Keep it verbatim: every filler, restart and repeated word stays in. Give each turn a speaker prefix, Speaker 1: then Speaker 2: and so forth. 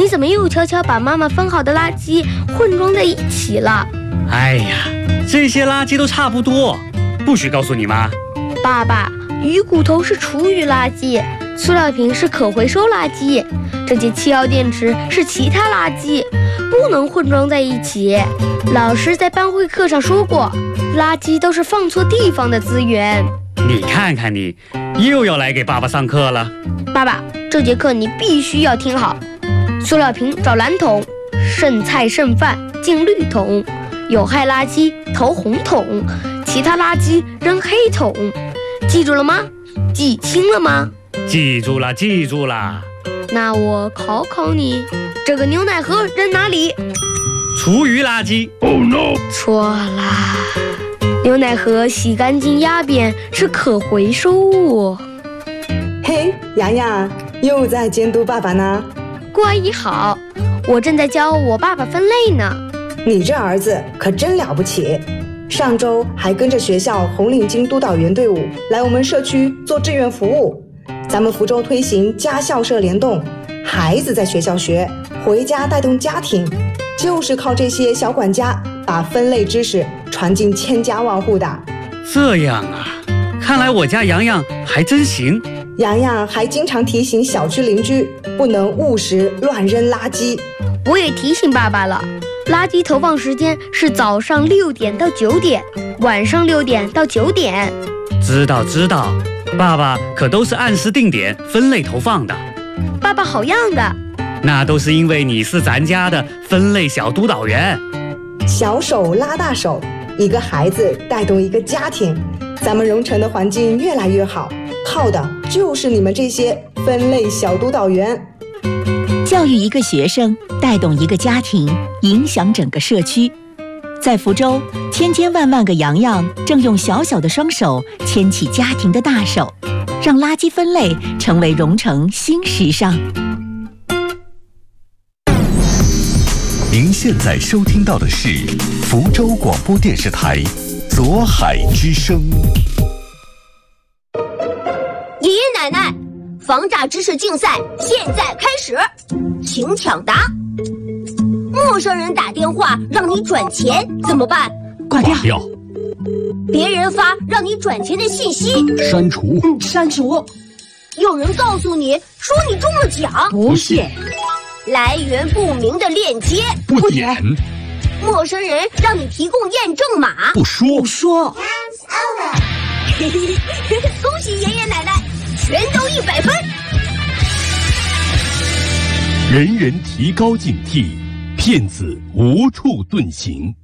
Speaker 1: 你怎么又悄悄把妈妈分好的垃圾混装在一起了？
Speaker 2: 哎呀，这些垃圾都差不多，不许告诉你妈。
Speaker 1: 爸爸，鱼骨头是厨余垃圾，塑料瓶是可回收垃圾，这节气药电池是其他垃圾，不能混装在一起。老师在班会课上说过，垃圾都是放错地方的资源。
Speaker 2: 你看看你，又要来给爸爸上课了。
Speaker 1: 爸爸，这节课你必须要听好。塑料瓶找蓝桶，剩菜剩饭进绿桶，有害垃圾投红桶，其他垃圾扔黑桶。记住了吗？记清了吗？
Speaker 2: 记住了，记住了。
Speaker 1: 那我考考你，这个牛奶盒扔哪里？
Speaker 2: 厨余垃圾。
Speaker 3: Oh no！
Speaker 1: 错啦，牛奶盒洗干净压扁是可回收物。
Speaker 4: 嘿，洋洋又在监督爸爸呢。
Speaker 1: 顾阿姨好，我正在教我爸爸分类呢。
Speaker 4: 你这儿子可真了不起，上周还跟着学校红领巾督导员队伍来我们社区做志愿服务。咱们福州推行家校社联动，孩子在学校学，回家带动家庭，就是靠这些小管家把分类知识传进千家万户的。
Speaker 2: 这样啊，看来我家洋洋还真行。
Speaker 4: 洋洋还经常提醒小区邻居不能误食乱扔垃圾。
Speaker 1: 我也提醒爸爸了，垃圾投放时间是早上六点到九点，晚上六点到九点。
Speaker 2: 知道知道，爸爸可都是按时定点分类投放的。
Speaker 1: 爸爸好样的！
Speaker 2: 那都是因为你是咱家的分类小督导员。
Speaker 4: 小手拉大手，一个孩子带动一个家庭，咱们蓉城的环境越来越好，靠的就是你们这些分类小督导员。
Speaker 5: 教育一个学生，带动一个家庭，影响整个社区。在福州，千千万万个洋洋正用小小的双手牵起家庭的大手，让垃圾分类成为蓉城新时尚。
Speaker 6: 您现在收听到的是福州广播电视台左海之声。
Speaker 7: 爷爷奶奶，防诈知识竞赛现在开始，请抢答。陌生人打电话让你转钱怎么办？
Speaker 3: 挂掉。
Speaker 7: 别人发让你转钱的信息，
Speaker 3: 删除。
Speaker 7: 嗯，删除。有人告诉你说你中了奖，
Speaker 3: 不信。
Speaker 7: 来源不明的链接，
Speaker 3: 不点。
Speaker 7: 陌生人让你提供验证码，
Speaker 3: 不说。
Speaker 7: 不说。恭喜爷爷奶奶，全都一百分。
Speaker 3: 人人提高警惕，骗子无处遁形。